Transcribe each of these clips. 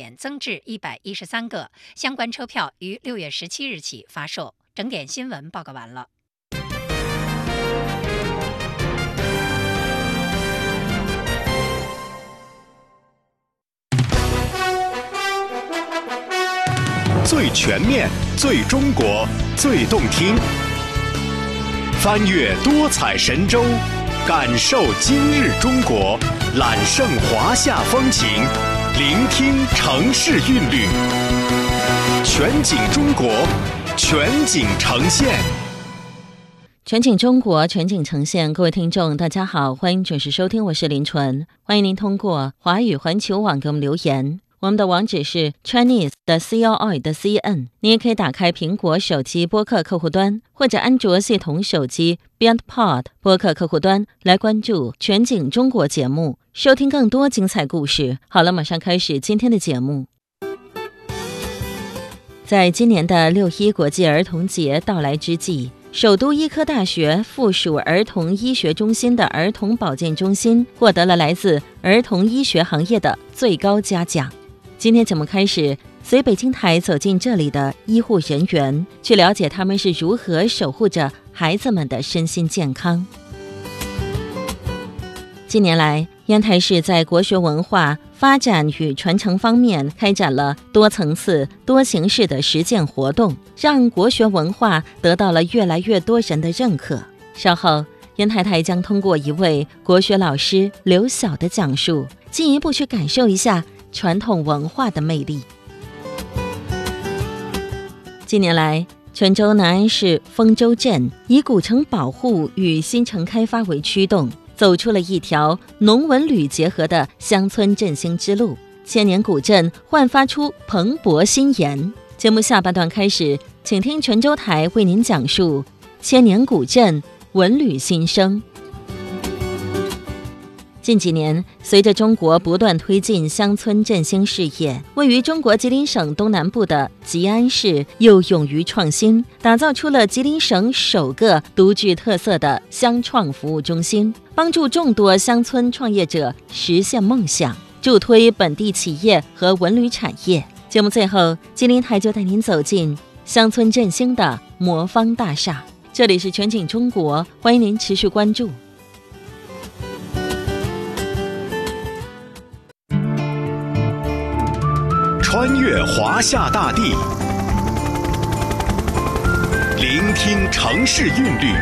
点增至113个，相关车票于6月17日起发售。整点新闻报告完了。 最全面、最中国、最动听，翻越多彩神州，感受今日中国，揽胜华夏风情，聆听城市韵律，全景中国，全景呈现。 全景中国，全景呈现。各位听众大家好，欢迎准时收听，我是林纯。欢迎您通过华语环球网给我们留言，我们的网址是 Chinese.CRI.CN。 您也可以打开苹果手机播客客户端或者安卓系统手机 BeyondPod 播客客户端来关注全景中国节目，收听更多精彩故事。好了，马上开始今天的节目。在今年的6·1国际儿童节到来之际，首都医科大学附属儿童医学中心的儿童保健中心获得了来自儿童医学行业的最高嘉奖。今天节目开始，随北京台走进这里的医护人员，去了解他们是如何守护着孩子们的身心健康。近年来，烟台市在国学文化发展与传承方面开展了多层次、多形式的实践活动，让国学文化得到了越来越多人的认可。稍后，烟台台将通过一位国学老师刘晓的讲述，进一步去感受一下传统文化的魅力。近年来，泉州南安市丰州镇以古城保护与新城开发为驱动，走出了一条农文旅结合的乡村振兴之路，千年古镇焕发出蓬勃新颜。节目下半段开始，请听泉州台为您讲述千年古镇文旅新生。近几年，随着中国不断推进乡村振兴事业，位于中国吉林省东南部的吉安市又勇于创新，打造出了吉林省首个独具特色的乡创服务中心，帮助众多乡村创业者实现梦想，助推本地企业和文旅产业。节目最后，吉林台就带您走进乡村振兴的魔方大厦。这里是全景中国，欢迎您持续关注。 穿越华夏大地，聆听城市韵律，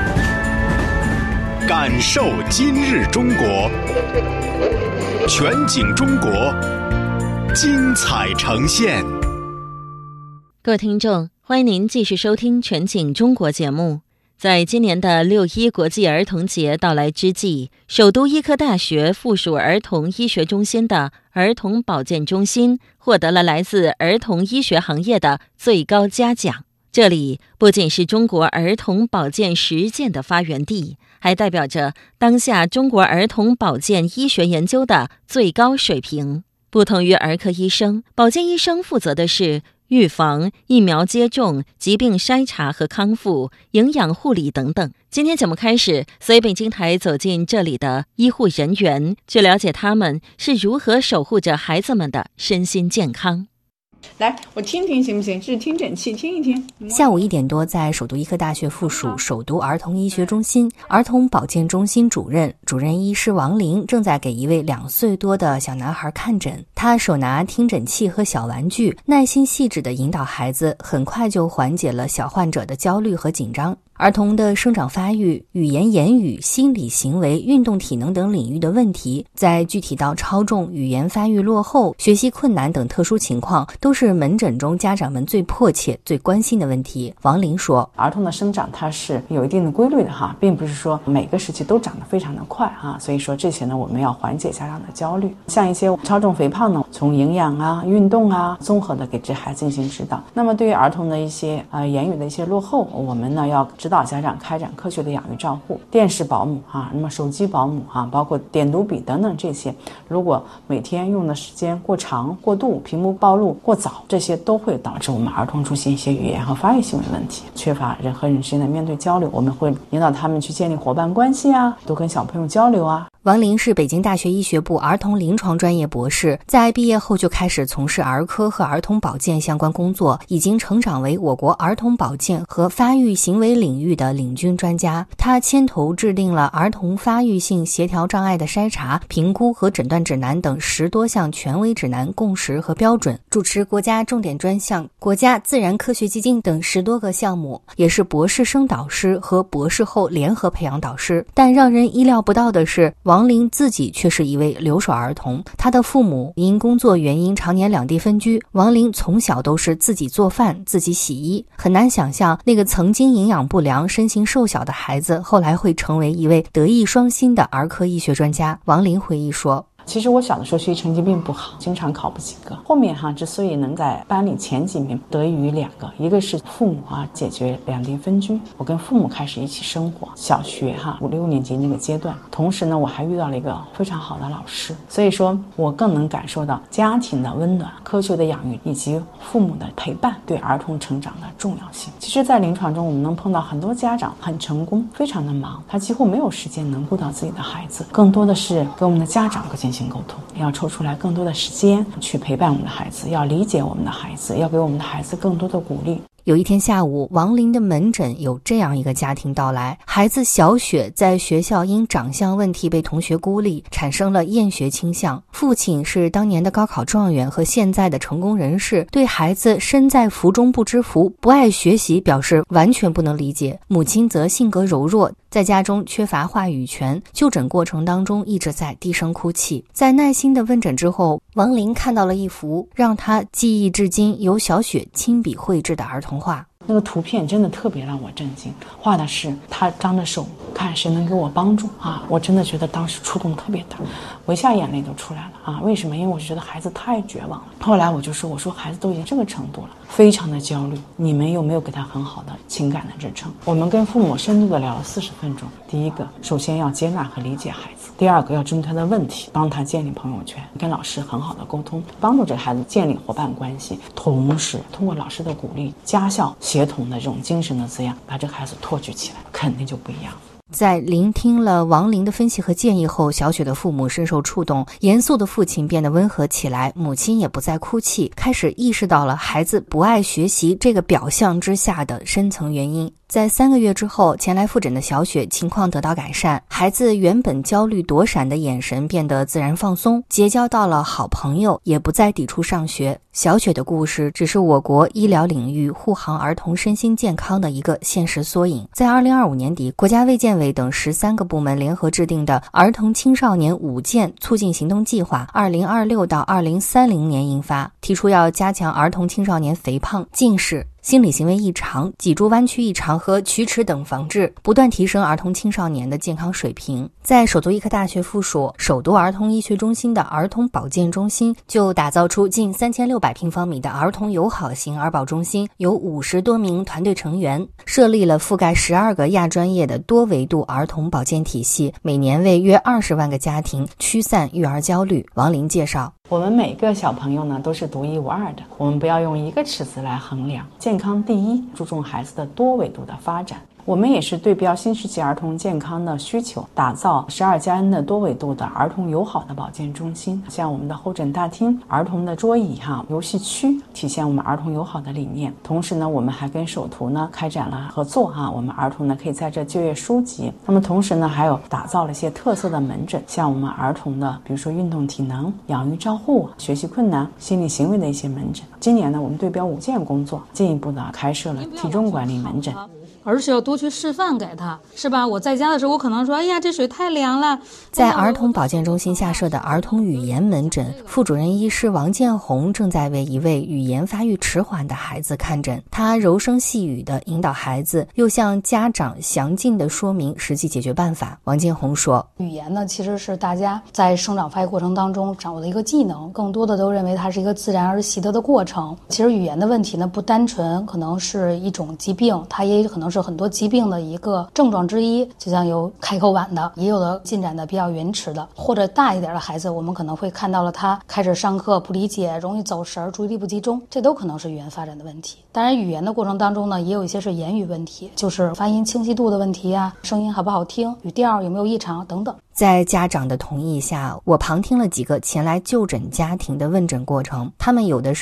感受今日中国，全景中国，精彩呈现。 各位听众，欢迎您继续收听全景中国节目。在今年的6·1国际儿童节到来之际，首都医科大学附属儿童医学中心的儿童保健中心获得了来自儿童医学行业的最高嘉奖。这里不仅是中国儿童保健实践的发源地，还代表着当下中国儿童保健医学研究的最高水平。不同于儿科医生，保健医生负责的是预防、疫苗接种、疾病筛查和康复、营养护理等等。今天节目开始，随北京台走进这里的医护人员，去了解他们是如何守护着孩子们的身心健康。 来，我听听行不行？这是听诊器，听一听。 下午1点多，在首都医科大学附属首都儿童医学中心儿童保健中心主任医师王玲正在给一位2岁多的小男孩看诊。他手拿听诊器和小玩具，耐心细致地引导孩子，很快就缓解了小患者的焦虑和紧张。儿童的生长发育、语言言语、心理行为、运动体能等领域的问题，在具体到超重、语言发育落后、学习困难等特殊情况，都是门诊中家长们最迫切、最关心的问题。王玲说， 儿童的生长它是有一定的规律的哈，并不是说每个时期都长得非常的快哈，所以说这些呢，我们要缓解家长的焦虑。像一些超重肥胖呢，从营养啊、运动啊，综合的给这孩子进行指导。那么对于儿童的一些言语的一些落后，我们呢要指导家长开展科学的养育照护，电视保姆啊，那么手机保姆啊，包括点读笔等等这些，如果每天用的时间过长、过度，屏幕暴露过早，这些都会导致我们儿童出现一些语言和发育行为问题，缺乏人和人之间的面对交流。我们会引导他们去建立伙伴关系啊，多跟小朋友交流啊。 王林是北京大学医学部儿童临床专业博士，在毕业后就开始从事儿科和儿童保健相关工作，已经成长为我国儿童保健和发育行为领域的领军专家。他牵头制定了儿童发育性协调障碍的筛查、评估和诊断指南等10多项权威指南、共识和标准，主持国家重点专项、国家自然科学基金等10多个项目，也是博士生导师和博士后联合培养导师。但让人意料不到的是，王林自己却是一位留守儿童，他的父母因工作原因常年两地分居，王林从小都是自己做饭、自己洗衣，很难想象那个曾经营养不良、身形瘦小的孩子，后来会成为一位德艺双馨的儿科医学专家。王林回忆说， 其实我小的时候学习成绩并不好，经常考不及格。后面之所以能在班里前几名，得益于2个，一个是父母解决两地分居，我跟父母开始一起生活。小学5、6年级那个阶段，同时呢，我还遇到了一个非常好的老师，所以说我更能感受到家庭的温暖、科学的养育以及父母的陪伴对儿童成长的重要性。其实，在临床中，我们能碰到很多家长很成功，非常的忙，他几乎没有时间能顾到自己的孩子，更多的是跟我们的家长进行沟通，要抽出来更多的时间去陪伴我们的孩子，要理解我们的孩子，要给我们的孩子更多的鼓励。 有一天下午，王林的门诊有这样一个家庭到来，孩子小雪在学校因长相问题被同学孤立，产生了厌学倾向。父亲是当年的高考状元和现在的成功人士，对孩子身在福中不知福、不爱学习表示完全不能理解。母亲则性格柔弱，在家中缺乏话语权，就诊过程当中一直在低声哭泣。在耐心的问诊之后，王林看到了一幅让他记忆至今由小雪亲笔绘制的儿童画。 那个图片真的特别让我震惊，画的是他张着手看谁能给我帮助我真的觉得当时触动特别大，我一下眼泪都出来了为什么？因为我就觉得孩子太绝望了。后来我说孩子都已经这个程度了，非常的焦虑，你们有没有给他很好的情感的支撑？我们跟父母深度的聊了40分钟。第一个，首先要接纳和理解孩子；第二个，要针对他的问题帮他建立朋友圈，跟老师很好的沟通，帮助这个孩子建立伙伴关系，同时通过老师的鼓励、家校协同的这种精神的滋养，把这个孩子托举起来，肯定就不一样。 在聆听了王林的分析和建议后，小雪的父母深受触动，严肃的父亲变得温和起来，母亲也不再哭泣，开始意识到了孩子不爱学习这个表象之下的深层原因。在3个月之后，前来复诊的小雪情况得到改善，孩子原本焦虑躲闪的眼神变得自然放松，结交到了好朋友，也不再抵触上学。小雪的故事只是我国医疗领域护航儿童身心健康的一个现实缩影。在2025年底，国家卫健委等13个部门联合制定的儿童青少年5健促进行动计划2026到2030年印发，提出要加强儿童青少年肥胖、近视、心理行为异常、脊柱弯曲异常和龋齿等防治，不断提升儿童青少年的健康水平。在首都医科大学附属首都儿童医学中心的儿童保健中心，就打造出近3600平方米的儿童友好型儿保中心，有50多名团队成员，设立了覆盖12个亚专业的多维度儿童保健体系，每年为约20万个家庭驱散育儿焦虑。王林介绍， 我们每个小朋友呢都是独一无二的，我们不要用一个尺子来衡量，健康第一，注重孩子的多维度的发展。我们也是对标新世纪儿童健康的需求，打造12+N 的多维度的儿童友好的保健中心，像我们的候诊大厅、儿童的桌椅游戏区，体现我们儿童友好的理念。同时呢，我们还跟首图呢开展了合作我们儿童呢可以在这就业书籍。那么同时呢，还有打造了一些特色的门诊，像我们儿童的比如说运动体能、养育照护、学习困难、心理行为的一些门诊。今年呢，我们对标5健工作，进一步的开设了体重管理门诊。 而是要多去示范给他，是吧？我在家的时候，我可能说，哎呀，这水太凉了。 在儿童保健中心下设的儿童语言门诊，副主任医师王建红正在为一位语言发育迟缓的孩子看诊。他柔声细语地引导孩子，又向家长详尽地说明实际解决办法。王建红说， 语言呢，其实是大家在生长发育过程当中掌握的一个技能，更多的都认为它是一个自然而习得的过程。其实语言的问题呢，不单纯可能是一种疾病，它也可能是很多疾病的一个症状之一，就像有开口晚的，也有的进展的比较延迟的，或者大一点的孩子，我们可能会看到了他开始上课不理解，容易走神，注意力不集中，这都可能是语言发展的问题。当然语言的过程当中呢，也有一些是言语问题，就是发音清晰度的问题啊，声音好不好听，语调有没有异常等等。 在家长的同意下，我旁听了几个前来就诊家庭的问诊过程，他们有的是